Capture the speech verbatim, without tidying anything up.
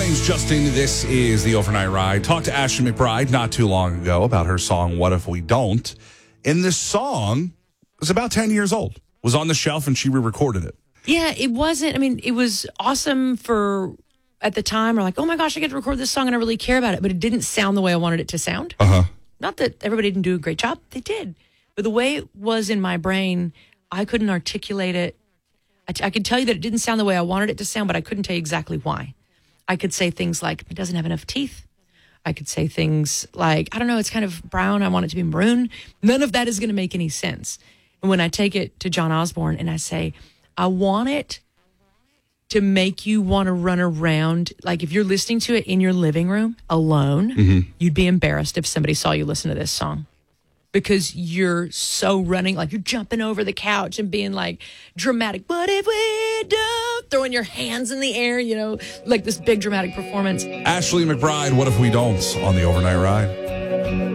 name's Justin. This is the Overnight Ride. Talked to Ashley McBryde not too long ago about her song, What If We Don't? And this song was about ten years old. Was on the shelf and she re-recorded it. Yeah, it wasn't, I mean, it was awesome for, at the time, we're like, oh my gosh, I get to record this song and I really care about it. But it didn't sound the way I wanted it to sound. Uh-huh. Not that everybody didn't do a great job. They did. But the way it was in my brain, I couldn't articulate it. I, I could tell you that it didn't sound the way I wanted it to sound, but I couldn't tell you exactly why. I could say things like, it doesn't have enough teeth. I could say things like, I don't know, it's kind of brown. I want it to be maroon. None of that is going to make any sense. And when I take it to John Osborne and I say, I want it to make you want to run around. Like if you're listening to it in your living room alone, mm-hmm. you'd be embarrassed if somebody saw you listen to this song. Because you're so running, like you're jumping over the couch and being like dramatic. What if we don't? Throwing your hands in the air, you know, like this big dramatic performance. Ashley McBryde, What If We Don't? On the Overnight Ride.